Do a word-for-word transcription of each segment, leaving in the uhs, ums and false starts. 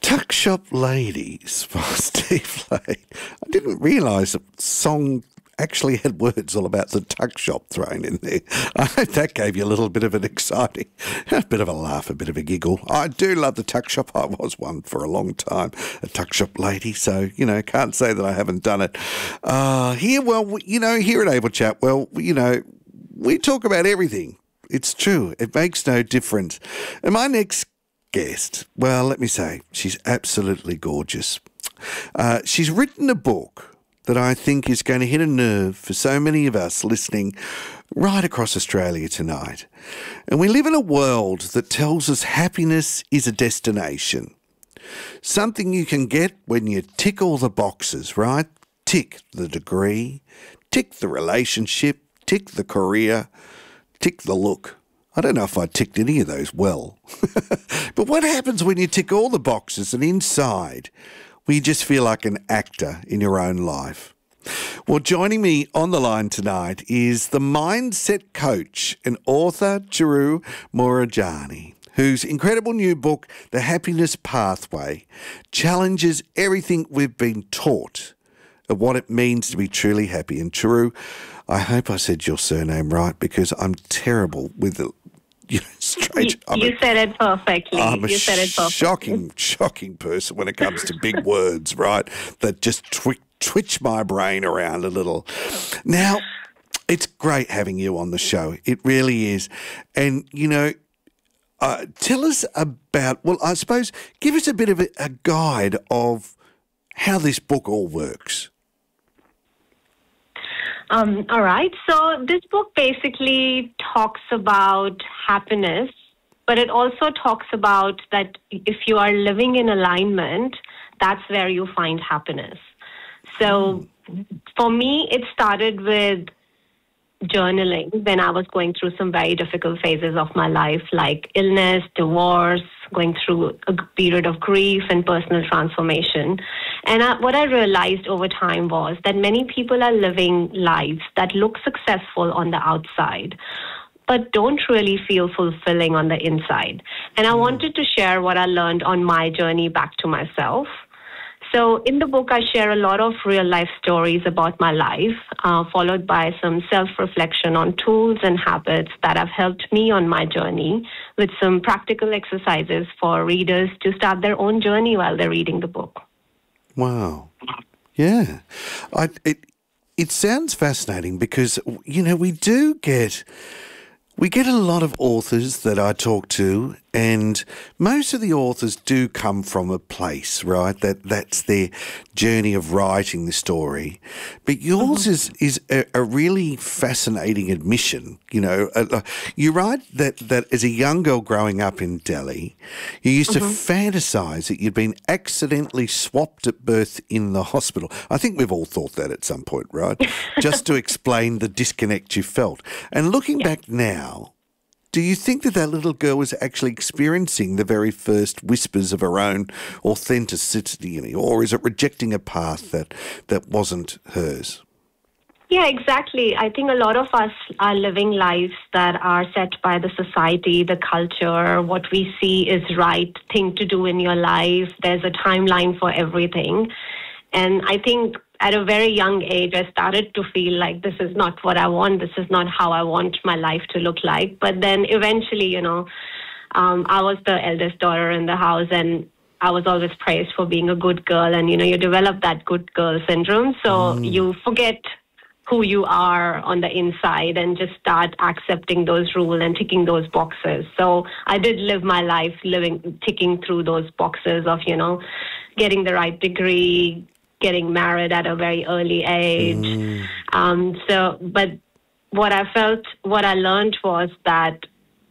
Tuck Shop Ladies by Steve Lane. I didn't realise the song actually had words all about the tuck shop thrown in there. I hope that gave you a little bit of an exciting, a bit of a laugh, a bit of a giggle. I do love the tuck shop. I was one for a long time, a tuck shop lady, so, you know, can't say that I haven't done it. Uh, here, well, you know, here at Able Chat, well, you know, we talk about everything. It's true. It makes no difference. And my next guest, well, let me say, she's absolutely gorgeous. Uh, she's written a book that I think is going to hit a nerve for so many of us listening right across Australia tonight. And we live in a world that tells us happiness is a destination. Something you can get when you tick all the boxes, right? Tick the degree, tick the relationship, tick the career, tick the look. I don't know if I ticked any of those well. But what happens when you tick all the boxes and inside you just feel like an actor in your own life? Well, joining me on the line tonight is the mindset coach and author, Chiru Moorjani, whose incredible new book, The Happiness Pathway, challenges everything we've been taught of what it means to be truly happy. And Chiru, I hope I said your surname right because I'm terrible with the You, know, strange. you, you a, said it perfectly. I'm a you said it perfectly. shocking, shocking person when it comes to big words, right? That just twi- twitch my brain around a little. Now, it's great having you on the show. It really is. And, you know, uh, tell us about, well, I suppose, give us a bit of a, a guide of how this book all works. Um, all right. So this book basically talks about happiness, but it also talks about that if you are living in alignment, that's where you find happiness. So mm. for me, it started with journaling when I was going through some very difficult phases of my life, like illness, divorce, going through a period of grief and personal transformation. And I, what I realized over time was that many people are living lives that look successful on the outside, but don't really feel fulfilling on the inside. And I wanted to share what I learned on my journey back to myself. So in the book, I share a lot of real-life stories about my life, uh, followed by some self-reflection on tools and habits that have helped me on my journey, with some practical exercises for readers to start their own journey while they're reading the book. Wow. Yeah. I, it, it sounds fascinating because, you know, we do get... We get a lot of authors that I talk to, and most of the authors do come from a place, right? That that's their journey of writing the story. But yours mm-hmm. is is a, a really fascinating admission. You know, uh, you write that that as a young girl growing up in Delhi, you used mm-hmm. to fantasize that you'd been accidentally swapped at birth in the hospital. I think we've all thought that at some point, right? Just to explain the disconnect you felt. And looking yeah. back now, do you think that that little girl was actually experiencing the very first whispers of her own authenticity, or is it rejecting a path that, that wasn't hers? Yeah, exactly. I think a lot of us are living lives that are set by the society, the culture, what we see is right thing to do in your life. There's a timeline for everything. And I think at a very young age, I started to feel like this is not what I want. This is not how I want my life to look like. But then eventually, you know, um, I was the eldest daughter in the house, and I was always praised for being a good girl. And, you know, you develop that good girl syndrome. So mm. you forget who you are on the inside and just start accepting those rules and ticking those boxes. So I did live my life living, ticking through those boxes of, you know, getting the right degree, getting married at a very early age. Mm. Um, so, but what I felt, what I learned was that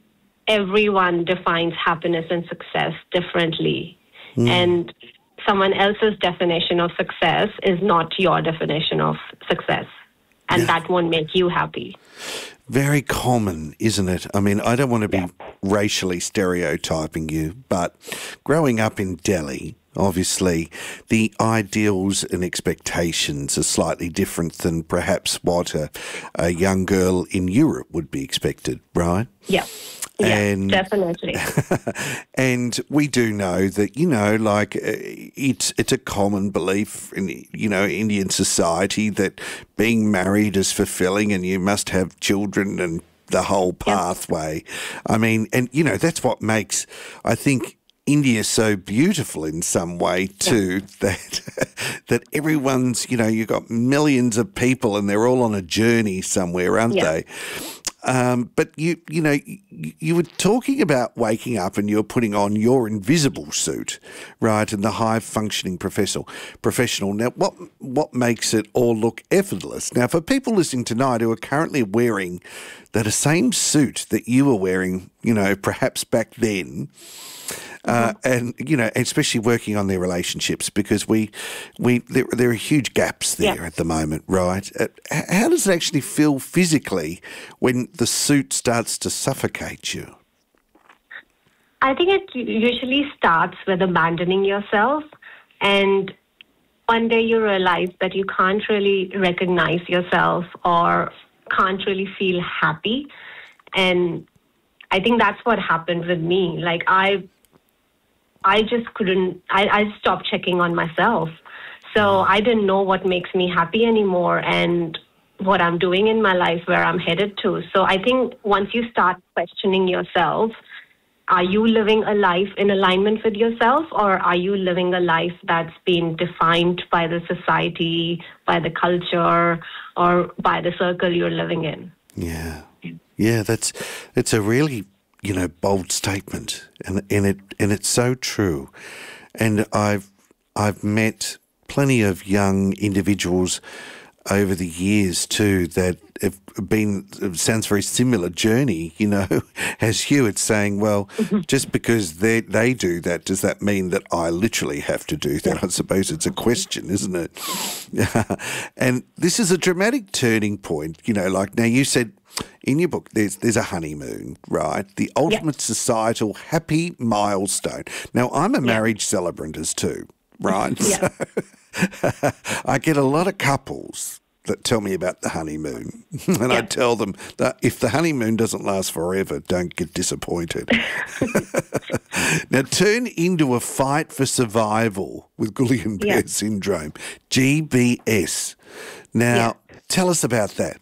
everyone defines happiness and success differently. Mm. And someone else's definition of success is not your definition of success. And yeah. that won't make you happy. Very common, isn't it? I mean, I don't want to be yeah. racially stereotyping you, but growing up in Delhi, obviously, the ideals and expectations are slightly different than perhaps what a, a young girl in Europe would be expected, right? Yeah. Yeah, and definitely. and we do know that, you know, like uh, it's it's a common belief in, you know, Indian society that being married is fulfilling and you must have children and the whole pathway. I mean, and, you know, that's what makes, I think, India so beautiful in some way too, yeah. that that everyone's, you know, you've got millions of people and they're all on a journey somewhere, aren't yeah. they? Um, but you, you know, you, you were talking about waking up and you're putting on your invisible suit, right? And the high functioning professional. Professional. Now, what what makes it all look effortless? Now, for people listening tonight who are currently wearing the same suit that you were wearing, you know, perhaps back then. Uh, and, you know, especially working on their relationships, because we, we there, there are huge gaps there yeah. at the moment, right? Uh, how does it actually feel physically when the suit starts to suffocate you? I think it usually starts with abandoning yourself, and one day you realize that you can't really recognize yourself or can't really feel happy. And I think that's what happened with me. Like, I... I just couldn't, I, I stopped checking on myself. So I didn't know what makes me happy anymore and what I'm doing in my life, where I'm headed to. So I think once you start questioning yourself, are you living a life in alignment with yourself, or are you living a life that's been defined by the society, by the culture, or by the circle you're living in? Yeah. Yeah, that's, it's a really, you know, bold statement, and and it and it's so true. And I've I've met plenty of young individuals over the years too that have been, it sounds very similar journey, you know, as you. It's saying, well, mm-hmm. just because they they do that, does that mean that I literally have to do that? I suppose it's a question, isn't it? And this is a dramatic turning point, you know, like now you said, in your book, there's there's a honeymoon, right? The ultimate yep. societal happy milestone. Now, I'm a marriage yep. celebrant as too, right? Yeah. So I get a lot of couples that tell me about the honeymoon, and yep. I tell them that if the honeymoon doesn't last forever, don't get disappointed. Now, turn into a fight for survival with Guillain-Barré yep. syndrome, G B S. Now, yep. tell us about that.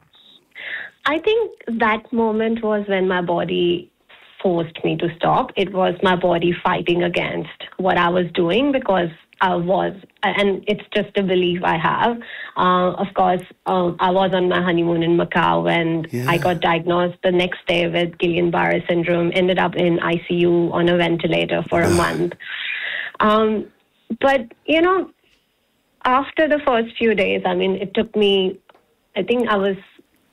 I think that moment was when my body forced me to stop. It was my body fighting against what I was doing, because I was, and it's just a belief I have. Uh, of course, um, I was on my honeymoon in Macau when yeah. I got diagnosed the next day with Guillain-Barré syndrome, ended up in I C U on a ventilator for a month. Um, but, you know, after the first few days, I mean, it took me, I think I was,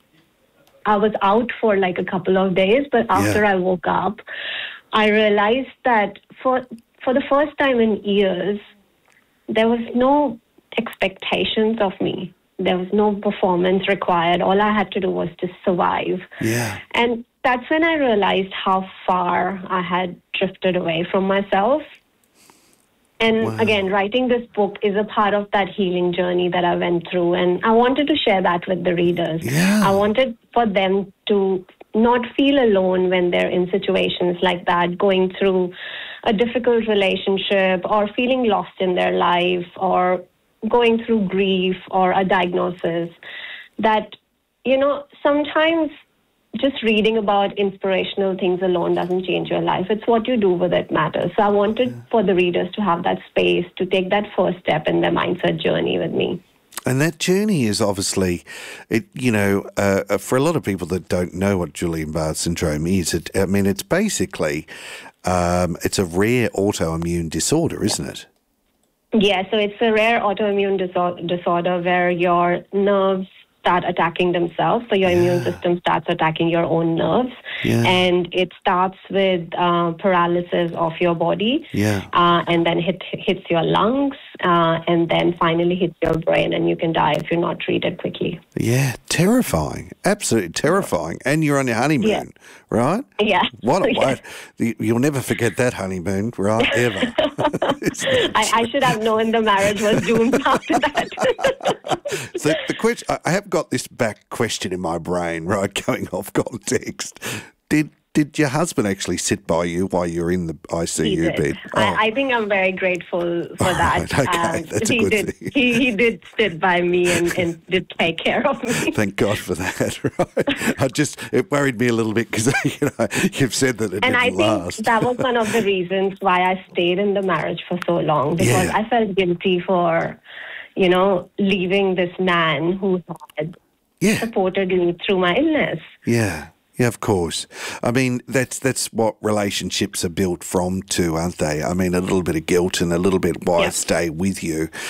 I was out for like a couple of days, but after yeah. I woke up, I realized that for for the first time in years, there was no expectations of me. There was no performance required. All I had to do was to survive. Yeah. And that's when I realized how far I had drifted away from myself. And wow. again, writing this book is a part of that healing journey that I went through. And I wanted to share that with the readers. Yeah. I wanted for them to not feel alone when they're in situations like that, going through a difficult relationship or feeling lost in their life or going through grief or a diagnosis. That, you know, sometimes just reading about inspirational things alone doesn't change your life. It's what you do with it matters. So I wanted yeah. for the readers to have that space to take that first step in their mindset journey with me. And that journey is obviously, it, you know, uh, for a lot of people that don't know what Guillain-Barré syndrome is, it, I mean, it's basically, um, it's a rare autoimmune disorder, isn't it? Yeah, so it's a rare autoimmune disor- disorder where your nerves start attacking themselves. So your yeah. immune system starts attacking your own nerves. Yeah. And it starts with uh, paralysis of your body. Yeah. Uh, and then hit, hits your lungs. Uh, and then finally hits your brain, and you can die if you're not treated quickly. Yeah, terrifying. Absolutely terrifying. And you're on your honeymoon, yeah. right? Yeah. What a yeah. way. You'll never forget that honeymoon, right? Ever. I, I should have known the marriage was doomed after that. So the question, I have got this back question in my brain, right, going off context. Did Did your husband actually sit by you while you were in the I C U He did. bed? I, I think I'm very grateful for that. Right, okay, Um, that's a he good did. thing. He, he did sit by me and, and did take care of me. Thank God for that. Right? I just it worried me a little bit because you know you've said that it And didn't I think last. that was one of the reasons why I stayed in the marriage for so long, because Yeah. I felt guilty for, you know, leaving this man who had Yeah. supported me through my illness. Yeah. Yeah, of course. I mean, that's that's what relationships are built from too, aren't they? I mean, a little bit of guilt and a little bit why Yeah. stay with you.